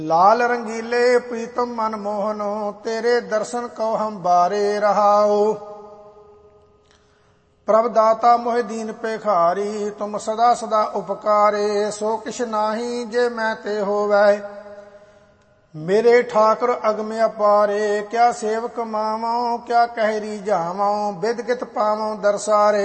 लाल रंगीले प्रीतम मन मोहनो, तेरे दर्शन को हम बारे रहाओ। प्रभ दाता मोहि दीन पेखारी, तुम सदा सदा उपकारे। सो किश नाही जे मैं ते होवै, मेरे ठाकुर अगम अपारे। क्या सेवक मावो, क्या कहरी जावो, बिद गित पावो दरसारे।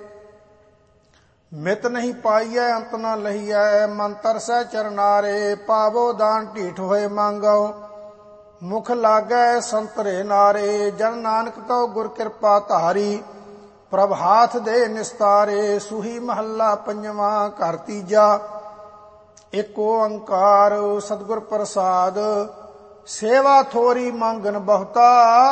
मित नहीं पाइयै अंत न लहियै, मन तरसै चरनारे। पावो दान ढीठ होए मांगो, मुख लागै संतरे नारे। जन नानक को गुर कृपा धारी, प्रभ हाथ दे निस्तारे। सूही महला पंजवा घर तीजा, एक ओंकार सतगुर प्रसाद। सेवा थोरी मांगन बहुता,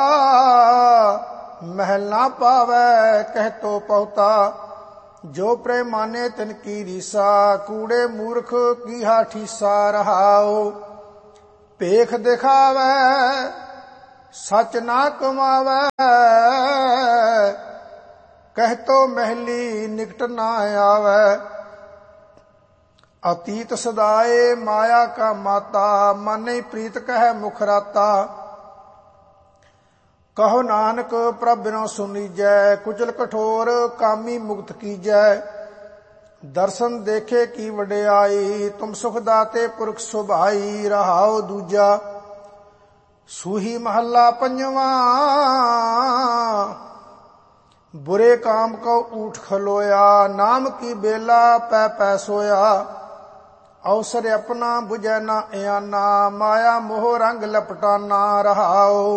महल ना पावै कह तो पहुता। जो प्रेमाने तिन की रीसा, कूड़े मूर्ख की हा ठीसा रहाओ। पेख दिखावै सच ना कमावै, कह तो महली निकट ना आवै। अतीत सदाए माया का माता, मन नहीं प्रीत कह मुख राता। कहो नानक प्रभ बिनो सुनीजै, कुचल कठोर कामी मुक्त कीजै। दर्शन देखे की वड्याई, तुम सुख दाते पुरख सुभाई। रहाओ दूजा सूही महला पंजवा, बुरे काम को ऊठ खलोया। नाम की बेला पै पै सोया, अवसर अपना बुझै ना आना। माया मोह रंग लपटाना। रहाओ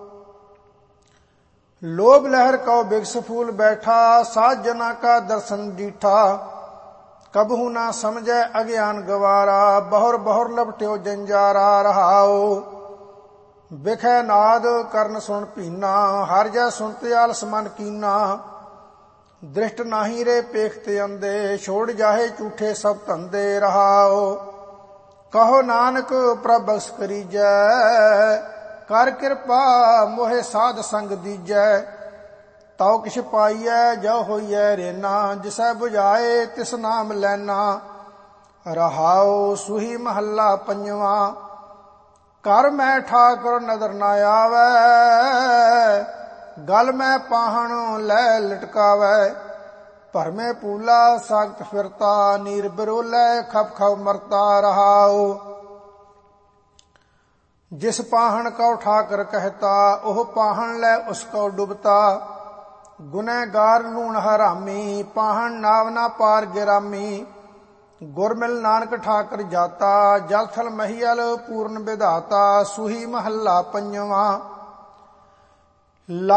लोभ लहर को बिगस फूल बैठा, साध जना का दर्शन डीठा। कबहू ना समझे अज्ञान गवारा, बहुर बहुर लपट्यो जंजारा। रहाओ बिखै नाद कर्ण सुन पीना, हर जै सुनते आलस मन कीना। दृष्ट नाही रे पेखते अंधे, छोड़ जाहे झूठे सब धंधे। रहाओ कहो नानक प्रभ बख्श करीजै, कर कृपा मोहे साध संग दीजै। तौ किछ पाइयै जो होइयै रेना, जिसै बुझाए तिस नाम लैना। रहाओ सूही महला पंजवा, कर मैं ठाकुर नदर न आवै। गल मैं पाहण लै लटकावै, भरमे पूला सागत फिरता। नीर बिरोलै खप खप मरता। रहाओ जिस पाहन को ठाकर कहता, ओह पाहन लै उसको डुबता। गुनहगार लूण हरामी, पाहन नाव ना पार गिरामी। गुर मिल नानक ठाकर जाता, जल थल महियल पूर्ण विधाता। सूही महला पंजवा।